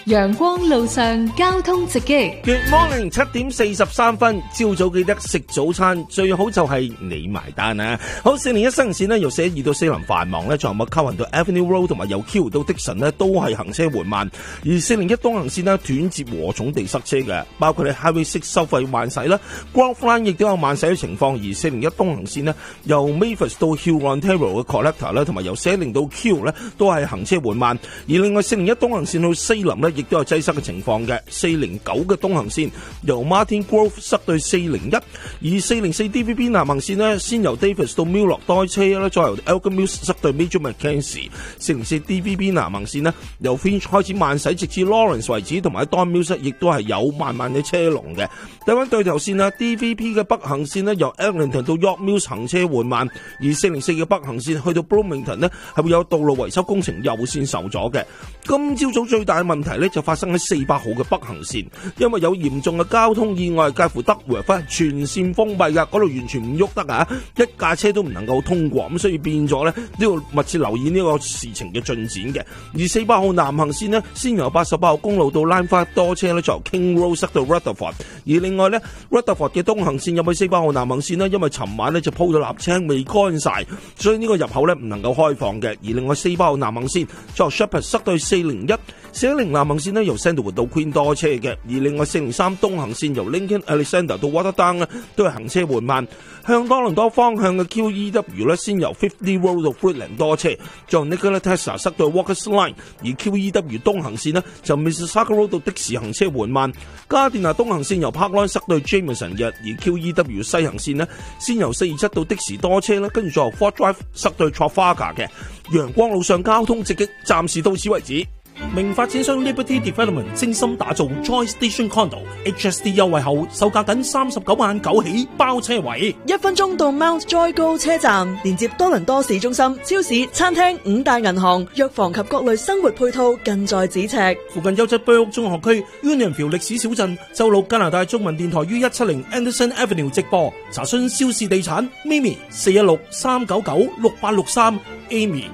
陽光路上交通直擊。 Good morning， 7點43分，朝早記得食早餐，最好就係你埋單啊！好，401新線呢由42到4林繁忙呢，仲有麥卡雲道 Avenue Road 同埋由 Q 到 Dixon 呢都係行車緩慢，而401東行線呢斷接禾蟲地塞車嘅，包括你 Highway 6收費慢駛啦 ，Grove Line 亦都有慢駛嘅情況，而401東行線呢由 Mavis 到 Hurontario 嘅 Collector 啦，同埋由410到 Q 呢都係行車緩慢，而另外401東行線到西林呢亦都有擠塞嘅情況嘅，409嘅東行線由 Martin Grove 塞對401，而404 DVB 南行線呢先由 Davis 到 Mill 落多車啦，再由 Elgin Mills 塞對 Major Mackenzie， 404 DVB 南行線呢由 Finch 開始慢駛直至 Lawrence 為止，同埋喺 Don Mills 亦都係有慢慢嘅車龍嘅。睇翻對頭線啦 ，DVP 嘅北行線呢由 Eglinton 到 York Mills 行車緩慢，而404嘅北行線去到 Bloomington 呢係會有道路維修工程右線受阻嘅。今朝早最大嘅問題呢就發生喺400號嘅北行線，因為有嚴重嘅交通意外，介乎德和分全線封閉㗎，嗰度完全唔喐得啊！一架車都唔能夠通過，咁所以變咗呢都要密切留意呢個事情嘅進展嘅。而400號南行線呢先由88號公路到 Line 5多車呢就由 King Road 塞到 Rutherford， 而另外呢 Rutherford 嘅東行線入去400號南行線呢因為尋晚呢就鋪咗瀝青未乾晒，所以呢個入口呢唔能夠開放嘅。而另外400號南行線就由 Shepherd 塞到401南行線呢由 Sandalwood 到 Queen 多車嘅，而另外403東行線由 Lincoln Alexander 到 Waterdown 呢都係行車緩慢。向多倫多方向嘅 QEW 呢先由 50 Road 到 Fruitland 多車，再由 Nikola Tesla 塞到 Walker's Line， 而 QEW 東行線呢就 Mississauga Road 到的士行車緩慢。加電拿東行線由 Parkline 塞到 Jameson 嘅，而 QEW 西行線呢先由427到的士多車啦，跟住再由 Fort Drive 塞到 Trafalgar 嘅。陽光路上交通直擊，暫時到此為止。 名發展商 Liberty Development 精心打造 Joy Station Condo HSD 優惠後，售價僅39.9萬起，包車位 ，1分鐘到 Mount Joy 高車站，連接多倫多市中心、超市、餐廳、5大銀行、藥房及各類生活配套，近在咫尺。 附近優質居屋中學區 Unionville 歷史小鎮，周六加拿大中文電台於170 Anderson Avenue 直播。查詢蕭氏地產 Mimi 416-399-6863 Amy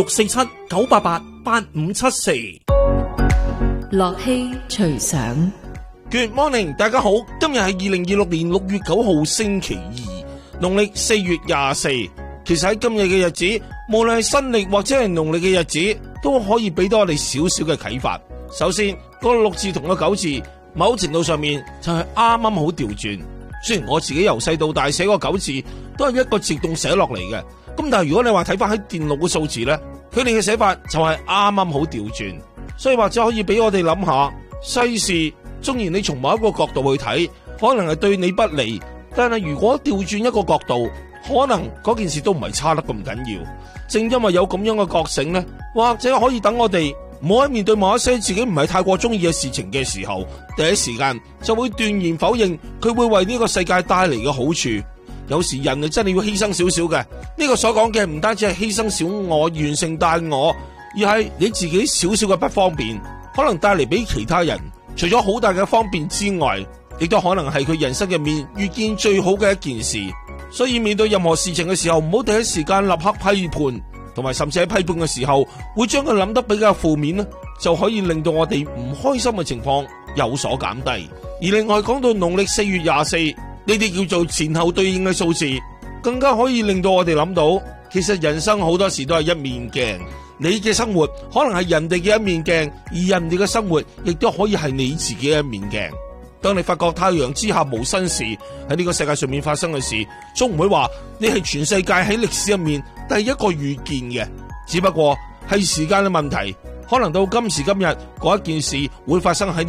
647-988-8574。 樂器隨想。 Good morning， 大家好，今日係2026年6月9號星期二，農曆4月24。其實喺今日嘅日子，無論係新曆或者係農曆嘅日子，都可以俾到我哋少少嘅啟發。首先，個6字同個9字，某程度上面就係啱啱好調轉。雖然我自己由細到大寫個9字都係一個自動寫落嚟嘅，咁但係如果你話睇翻喺電腦嘅數字呢，佢哋嘅寫法就係啱啱好調轉。所以或者可以俾我哋諗下，世事縱然你從某一個角度去睇，可能係對你不利，但係如果調轉一個角度，可能嗰件事都唔係差得咁緊要。正因為有咁樣嘅覺醒呢，或者可以等我哋唔好喺面對某一些自己唔係太過中意嘅事情嘅時候，第一時間就會斷言否認佢會為呢個世界帶嚟嘅好處。有時人係真係要犧牲少少嘅，呢個所講嘅唔單止係犧牲小我完成大我，而係你自己少少嘅不方便，可能帶嚟俾其他人，除咗好大嘅方便之外，亦都可能係佢人生入面遇見最好嘅一件事。所以面對任何事情嘅時候，唔好第一時間立刻批判，同埋甚至喺批判嘅時候，會將佢諗得比較負面呢，就可以令到我哋唔開心嘅情況有所減低。而另外講到農曆4月24呢啲叫做前後對應嘅數字，更加可以令到我哋諗到，其實人生好多時都係一面鏡。你嘅生活可能係人哋嘅一面鏡，而人哋嘅生活亦都可以係你自己嘅一面鏡。當你發覺太陽之下無新事，喺呢個世界上面發生嘅事，總唔會話你係全世界喺歷史入面第一個遇見嘅，只不過係時間嘅問題。可能到今時今日嗰一件事會發生喺